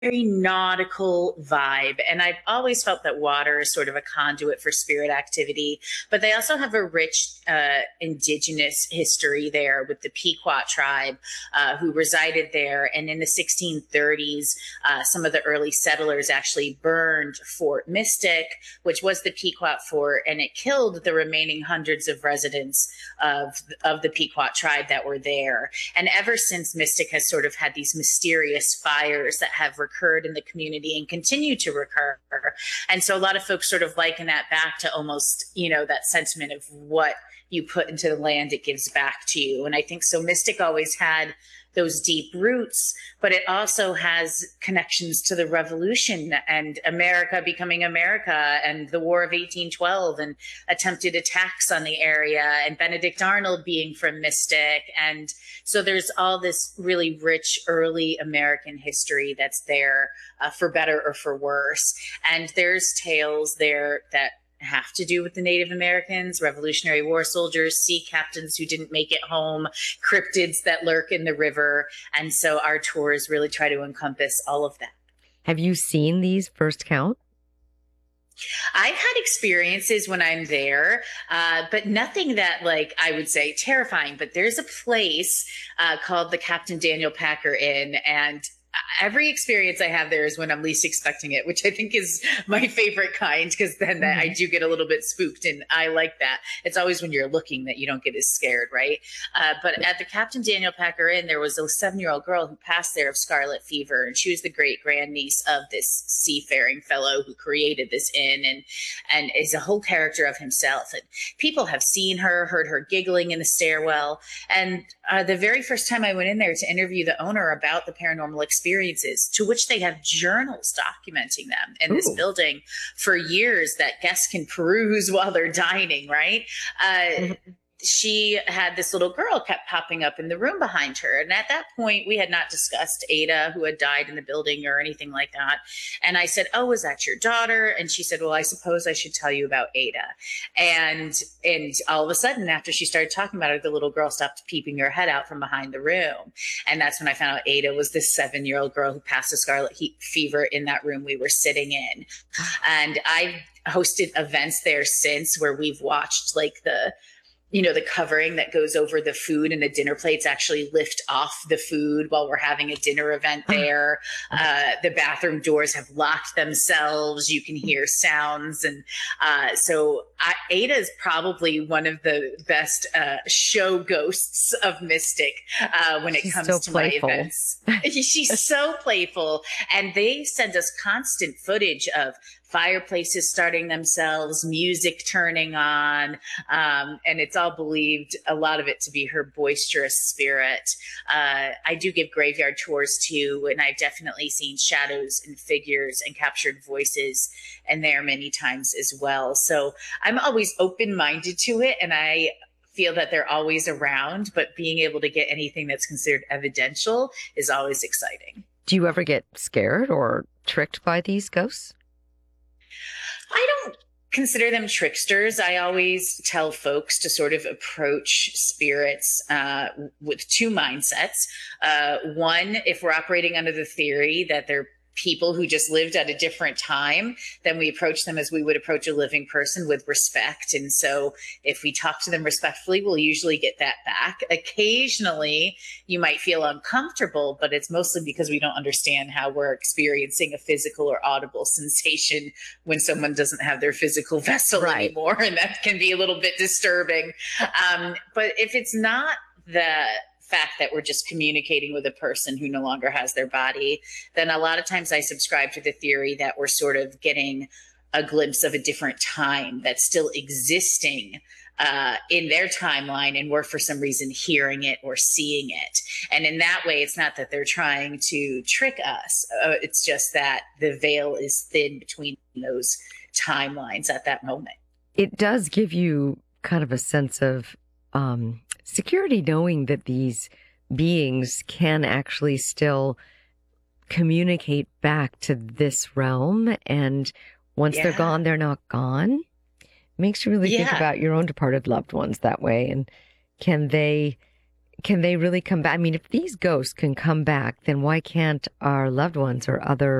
very nautical vibe. And I've always felt that water is sort of a conduit for spirit activity, but they also have a rich indigenous history there with the Pequot tribe who resided there. And in the 1630s, some of the early settlers actually burned Fort Mystic, which was the Pequot fort, and it killed the remaining hundreds of residents of the Pequot tribe that were there. And ever since, Mystic has sort of had these mysterious fires that have recurred in the community and continue to recur. And so a lot of folks sort of liken that back to almost, that sentiment of what you put into the land, it gives back to you. And I think so Mystic always had those deep roots, but it also has connections to the revolution and America becoming America and the War of 1812 and attempted attacks on the area and Benedict Arnold being from Mystic. And so there's all this really rich early American history that's there for better or for worse. And there's tales there that have to do with the Native Americans, Revolutionary War soldiers, sea captains who didn't make it home, cryptids that lurk in the river. And so our tours really try to encompass all of that. Have you seen these firsthand? I've had experiences when I'm there, but nothing that I would say terrifying. But there's a place called the Captain Daniel Packer Inn, and every experience I have there is when I'm least expecting it, which I think is my favorite kind, because then I do get a little bit spooked, and I like that. It's always when you're looking that you don't get as scared, right? But at the Captain Daniel Packer Inn, there was a 7-year-old girl who passed there of scarlet fever, and she was the great grandniece of this seafaring fellow who created this inn and is a whole character of himself. And people have seen her, heard her giggling in the stairwell. And the very first time I went in there to interview the owner about the paranormal experiences, to which they have journals documenting them in this building for years that guests can peruse while they're dining, right? She had this little girl kept popping up in the room behind her. And at that point, we had not discussed Ada, who had died in the building or anything like that. And I said, "Oh, is that your daughter?" And she said, "Well, I suppose I should tell you about Ada." And all of a sudden, after she started talking about it, the little girl stopped peeping her head out from behind the room. And that's when I found out Ada was this 7-year-old girl who passed a scarlet fever in that room we were sitting in. And I've hosted events there since where we've watched the covering that goes over the food and the dinner plates actually lift off the food while we're having a dinner event there. The bathroom doors have locked themselves. You can hear sounds. And so Ada is probably one of the best show ghosts of Mystic when it comes to playful. My events. She's so playful. And they send us constant footage of fireplaces starting themselves, music turning on, and it's all believed, a lot of it, to be her boisterous spirit. I do give graveyard tours too, and I've definitely seen shadows and figures and captured voices in there many times as well. So I'm always open-minded to it, and I feel that they're always around, but being able to get anything that's considered evidential is always exciting. Do you ever get scared or tricked by these ghosts? I don't consider them tricksters. I always tell folks to sort of approach spirits with two mindsets. One, if we're operating under the theory that they're people who just lived at a different time, then we approach them as we would approach a living person, with respect. And so if we talk to them respectfully, we'll usually get that back. Occasionally, you might feel uncomfortable, but it's mostly because we don't understand how we're experiencing a physical or audible sensation when someone doesn't have their physical vessel anymore. And that can be a little bit disturbing. But if it's not the fact that we're just communicating with a person who no longer has their body, then a lot of times I subscribe to the theory that we're sort of getting a glimpse of a different time that's still existing in their timeline, and we're for some reason hearing it or seeing it. And in that way, it's not that they're trying to trick us. It's just that the veil is thin between those timelines at that moment. It does give you kind of a sense of security, knowing that these beings can actually still communicate back to this realm. And once they're gone, they're not gone. Makes you really think about your own departed loved ones that way. And can they can they really come back? I mean, if these ghosts can come back, then why can't our loved ones or other